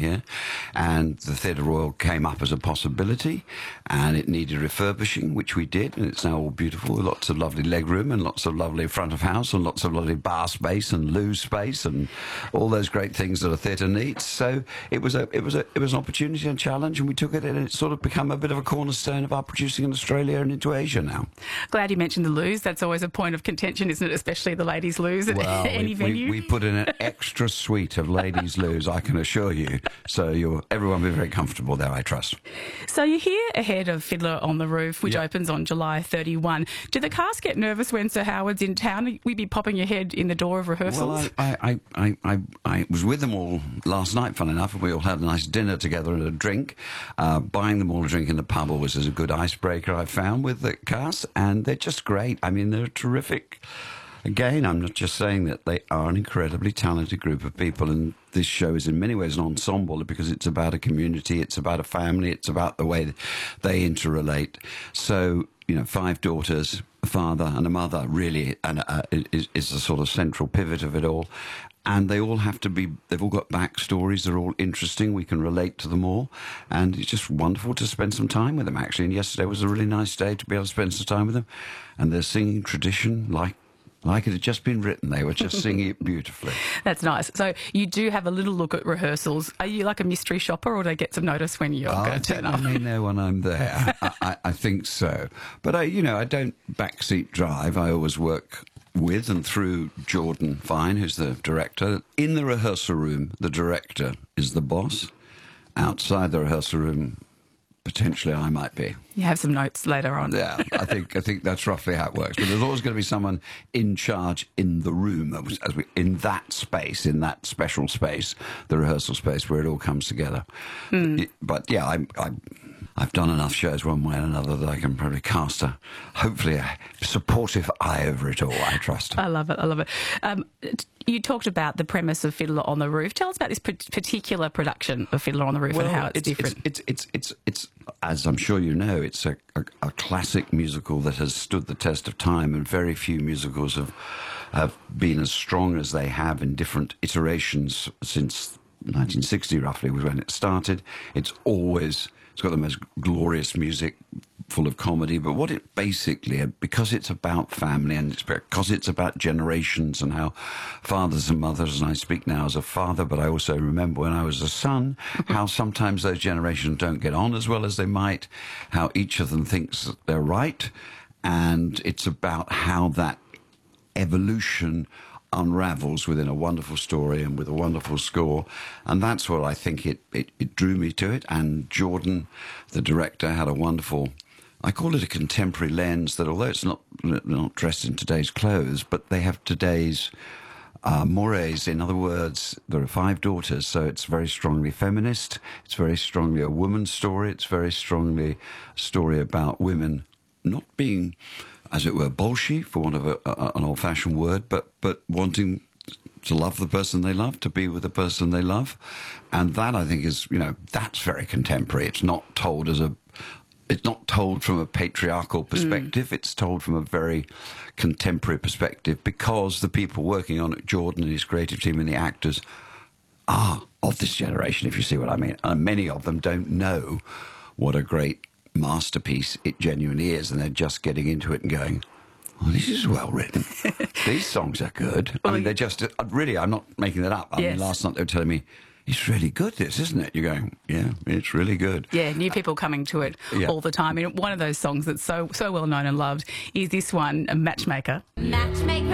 here, and the Theatre Royal came up as a possibility, and it needed refurbishing, which we did, and it's now all beautiful, lots of lovely legroom and lots of lovely front of house and lots of lovely bar space and loo space and all those great things that a theatre needs. So it was an opportunity and challenge, and we took it, and it's sort of become a bit of a cornerstone of our producing in Australia and into Asia now. Glad you mentioned the loos. That's always a point of contention, isn't it? Especially the ladies' loos at any venue. We put in an extra suite of ladies' loos, I can assure you. So everyone will be very comfortable there, I trust. So you're here ahead of Fiddler on the Roof, which opens on July 31. Do the cast get nervous when Sir Howard's in town? Will you be popping your head in the door of rehearsals? Well, I was with them all last night, fun enough, and we all had a nice dinner together and a drink. Buying them all a drink in the pub always is a good icebreaker, I found, with the cast, and they're just great. I mean, they're terrific. Again, I'm not just saying that, they are an incredibly talented group of people, and this show is in many ways an ensemble because it's about a community, it's about a family, it's about the way they interrelate. So, 5 daughters, a father and a mother, really, and is the sort of central pivot of it all. And they all have to be, they've all got backstories, they're all interesting, we can relate to them all. And it's just wonderful to spend some time with them, actually. And yesterday was a really nice day to be able to spend some time with them. And they're singing tradition like it had just been written. They were just singing it beautifully. That's nice. So you do have a little look at rehearsals. Are you like a mystery shopper, or do they get some notice when you're going to turn up? I mean, there when I'm there. I think so. But I don't backseat drive. I always work with and through Jordan Fine, who's the director. In the rehearsal room, the director is the boss. Outside the rehearsal room, potentially I might be. You have some notes later on. Yeah, I think that's roughly how it works. But there's always going to be someone in charge in the room, in that space, in that special space, the rehearsal space where it all comes together. But yeah, I've done enough shows one way and another that I can probably cast hopefully a supportive eye over it all, I trust. I love it. You talked about the premise of Fiddler on the Roof. Tell us about this particular production of Fiddler on the Roof and how it's different. It's as I'm sure you know, it's a classic musical that has stood the test of time, and very few musicals have been as strong as they have in different iterations since 1960, roughly, was when it started. It's got the most glorious music, full of comedy, but what it basically, because it's about family and because it's about generations and how fathers and mothers, and I speak now as a father, but I also remember when I was a son, how sometimes those generations don't get on as well as they might, how each of them thinks that they're right, and it's about how that evolution unravels within a wonderful story and with a wonderful score, and that's what I think it drew me to it. And Jordan, the director, had a wonderful, I call it a contemporary lens, that although it's not dressed in today's clothes, but they have today's mores. In other words, there are 5 daughters, so it's very strongly feminist, it's very strongly a woman's story, it's very strongly a story about women not being, as it were, bolshy, for want of an old-fashioned word, but wanting to love the person they love, to be with the person they love. And that, I think, is, that's very contemporary. It's not told from a patriarchal perspective. It's told from a very contemporary perspective, because the people working on it, Jordan and his creative team and the actors, are of this generation, if you see what I mean. And many of them don't know what a great masterpiece it genuinely is, and they're just getting into it and going, oh, this is well written. These songs are good. I mean, they're just, really, I'm not making that up. I mean, last night they were telling me, it's really good, this, isn't it? You're going, yeah, it's really good. Yeah, new people coming to it all the time. I mean, one of those songs that's so well known and loved is this one, Matchmaker. Matchmaker.